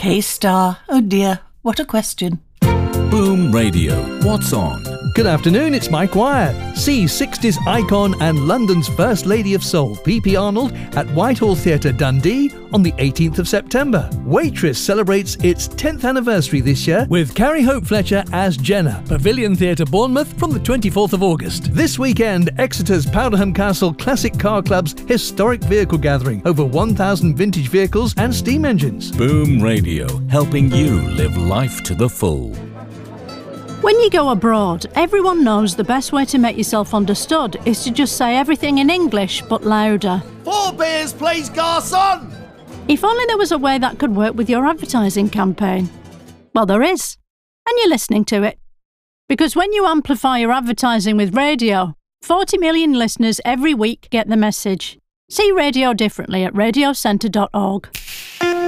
K-Star. Oh dear, what a question. Boom Radio. What's on? Good afternoon, it's Mike Wyatt. See 60s icon and London's First Lady of Soul, P.P. Arnold, at Whitehall Theatre, Dundee on the 18th of September. Waitress celebrates its 10th anniversary this year with Carrie Hope Fletcher as Jenna, Pavilion Theatre, Bournemouth from the 24th of August. This weekend, Exeter's Powderham Castle Classic Car Club's historic vehicle gathering, over 1,000 vintage vehicles and steam engines. Boom Radio, helping you live life to the full. When you go abroad, everyone knows the best way to make yourself understood is to just say everything in English, but louder. 4 beers, please, garçon! If only there was a way that could work with your advertising campaign. Well, there is. And you're listening to it. Because when you amplify your advertising with radio, 40 million listeners every week get the message. See radio differently at radiocentre.org.